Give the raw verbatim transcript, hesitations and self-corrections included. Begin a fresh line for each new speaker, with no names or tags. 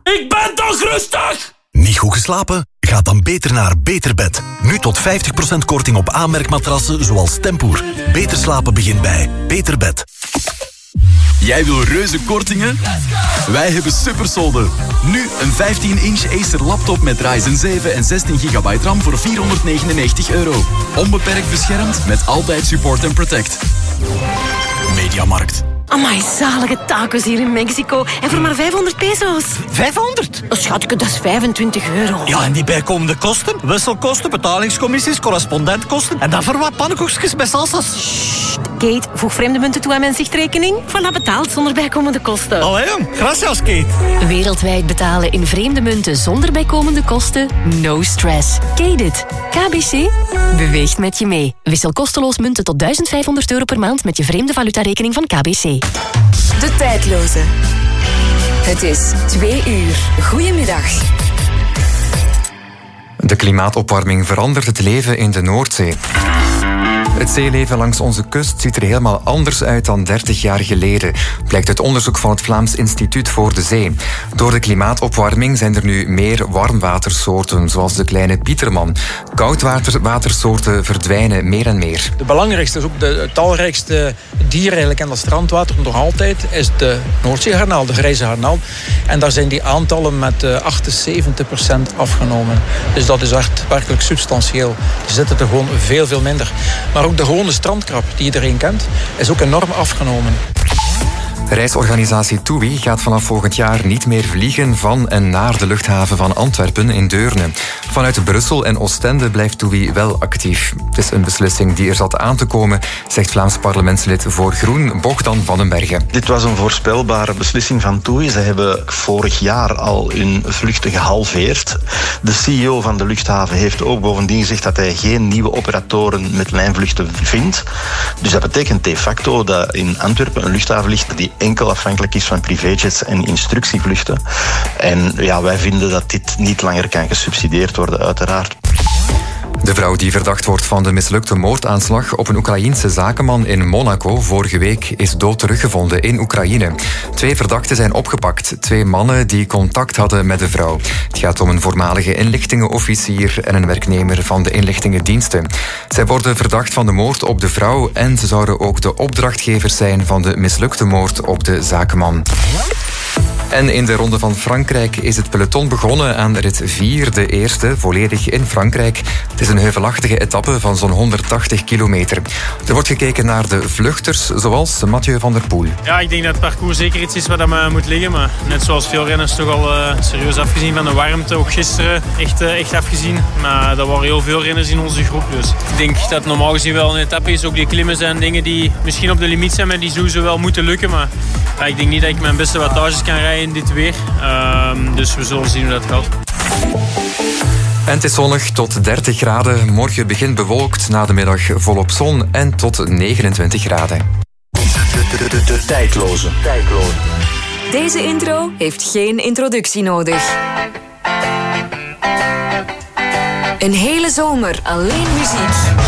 Ik ben toch rustig?
Niet goed geslapen? Ga dan beter naar Beter Bed. Nu tot vijftig procent korting op aanmerkmatrassen zoals Tempoor. Beter slapen begint bij Beter Bed.
Jij wil reuze kortingen? Wij hebben supersolden. Nu een vijftien inch Acer laptop met Ryzen zeven en zestien gigabyte RAM voor vierhonderdnegenennegentig euro. Onbeperkt beschermd met altijd support en protect. Mediamarkt.
Amai, zalige tacos hier in Mexico. En voor maar vijfhonderd peso's.
vijfhonderd?
Oh, schatje, dat is vijfentwintig euro.
Ja, en die bijkomende kosten? Wisselkosten, betalingscommissies, correspondentkosten. En dan voor wat pannenkoekjes met salsa's.
Sst, Kate, voeg vreemde munten toe aan mijn zichtrekening. Voilà, betaald zonder bijkomende kosten.
Allee, jong. Gracias, Kate.
Wereldwijd betalen in vreemde munten zonder bijkomende kosten? No stress. Kate it. K B C beweegt met je mee. Wissel kosteloos munten tot duizend vijfhonderd euro per maand met je vreemde valutarekening van K B C.
De tijdloze. Het is twee uur. Goedemiddag.
De klimaatopwarming verandert het leven in de Noordzee. Het zeeleven langs onze kust ziet er helemaal anders uit dan dertig jaar geleden, blijkt uit onderzoek van het Vlaams Instituut voor de Zee. Door de klimaatopwarming zijn er nu meer warmwatersoorten, zoals de kleine pieterman. Koudwatersoorten verdwijnen meer en meer.
De belangrijkste, ook de talrijkste dier eigenlijk in dat strandwater nog altijd, is de Noordzeegarnaal, de grijze garnaal. En daar zijn die aantallen met achtenzeventig procent afgenomen. Dus dat is echt werkelijk substantieel. Er zitten er gewoon veel, veel minder. Maar ook de gewone strandkrab, die iedereen kent, is ook enorm afgenomen.
Reisorganisatie TUI gaat vanaf volgend jaar niet meer vliegen van en naar de luchthaven van Antwerpen in Deurne. Vanuit Brussel en Oostende blijft TUI wel actief. Het is een beslissing die er zat aan te komen, zegt Vlaams parlementslid voor Groen Bogdan van den Bergen.
Dit was een voorspelbare beslissing van TUI. Ze hebben vorig jaar al hun vluchten gehalveerd. De C E O van de luchthaven heeft ook bovendien gezegd dat hij geen nieuwe operatoren met lijnvluchten vindt. Dus dat betekent de facto dat in Antwerpen een luchthaven ligt die enkel afhankelijk is van privéjets en instructievluchten. En ja, wij vinden dat dit niet langer kan gesubsidieerd worden, uiteraard.
De vrouw die verdacht wordt van de mislukte moordaanslag op een Oekraïense zakenman in Monaco vorige week is dood teruggevonden in Oekraïne. Twee verdachten zijn opgepakt, twee mannen die contact hadden met de vrouw. Het gaat om een voormalige inlichtingenofficier en een werknemer van de inlichtingendiensten. Zij worden verdacht van de moord op de vrouw en ze zouden ook de opdrachtgevers zijn van de mislukte moord op de zakenman. En in de Ronde van Frankrijk is het peloton begonnen aan rit vier, de eerste, volledig in Frankrijk. Het is een heuvelachtige etappe van zo'n honderdtachtig kilometer. Er wordt gekeken naar de vluchters, zoals Mathieu van der Poel.
Ja, ik denk dat het parcours zeker iets is wat me moet liggen. Maar net zoals veel renners toch al uh, serieus afgezien van de warmte. Ook gisteren echt, uh, echt afgezien. Maar er waren heel veel renners in onze groep. Dus ik denk dat het normaal gezien wel een etappe is. Ook die klimmen zijn dingen die misschien op de limiet zijn, maar die sowieso wel moeten lukken. Maar ja, ik denk niet dat ik mijn beste wattages kan rijden in dit weer. Uh, dus we zullen zien hoe dat gaat.
En het is zonnig tot dertig graden. Morgen begint bewolkt, na de middag volop zon en tot negenentwintig graden.
De, de, de, de tijdloze. tijdloze.
Deze intro heeft geen introductie nodig. Een hele zomer alleen muziek.